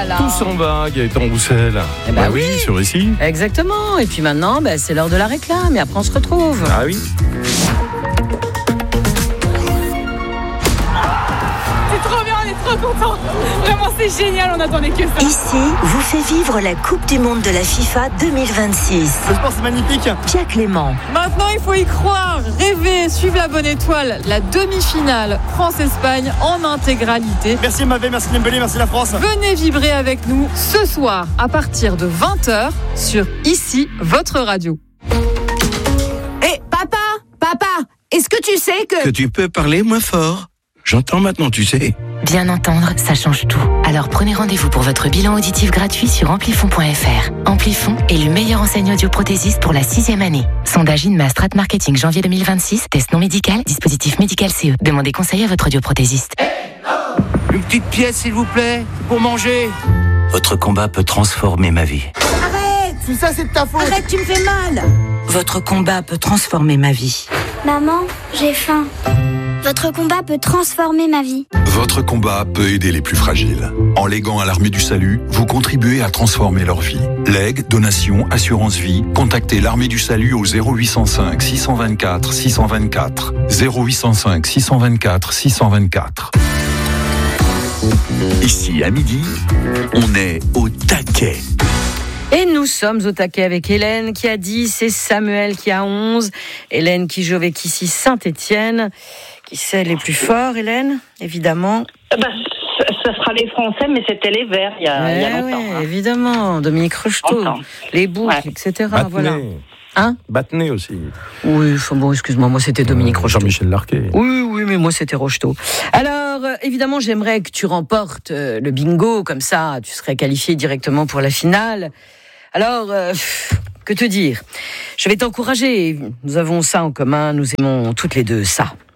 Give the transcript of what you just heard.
là là. Tout s'en va, Gaëtan Roussel. Eh oui, sur ici. Exactement. Et puis maintenant, c'est l'heure de la réclame. Et après, on se retrouve. Ah oui. C'est trop bien, on est trop contents. Vraiment, c'est génial, on attendait que ça. Ici, vous fait vivre la Coupe du Monde de la FIFA 2026. Le sport, c'est magnifique. Pierre Clément. Maintenant, il faut y croire, rêver, suivre la bonne étoile. La demi-finale France-Espagne en intégralité. Merci Mavé, merci Dembélé, merci la France. Venez vibrer avec nous ce soir à partir de 20h sur Ici, votre radio. Papa, est-ce que tu sais que tu peux parler moins fort? J'entends maintenant, tu sais. Bien entendre, ça change tout. Alors prenez rendez-vous pour votre bilan auditif gratuit sur amplifon.fr. Amplifon, élu meilleur enseignant audioprothésiste pour la 6e année. Sondage INMA Strat Marketing janvier 2026. Test non médical, dispositif médical CE. Demandez conseil à votre audioprothésiste. Une petite pièce, s'il vous plaît, pour manger. Votre combat peut transformer ma vie. Arrête! Tout ça, c'est de ta faute. Arrête, tu me fais mal! Votre combat peut transformer ma vie. Maman, j'ai faim. Votre combat peut transformer ma vie. Votre combat peut aider les plus fragiles. En léguant à l'Armée du Salut, vous contribuez à transformer leur vie. Legs, donations, assurance vie, contactez l'Armée du Salut au 0805 624 624. 0805 624 624. Ici, à midi, on est au taquet. Et nous sommes au taquet avec Hélène qui a 10 et Samuel qui a 11. Hélène qui joue avec ici Saint-Étienne. Qui c'est les plus forts, Hélène, évidemment? Ce sera les Français, mais c'était les Verts il y a longtemps. Oui, évidemment. Dominique Rocheteau, les boucles, etc. Battenay. Voilà. Hein? Battenay aussi. Oui, bon, excuse-moi, moi c'était Dominique Rocheteau. Jean-Michel Larquet. Oui, mais moi c'était Rocheteau. Alors, évidemment, j'aimerais que tu remportes le bingo, comme ça, tu serais qualifié directement pour la finale. Alors, que te dire? Je vais t'encourager. Nous avons ça en commun, nous aimons toutes les deux ça.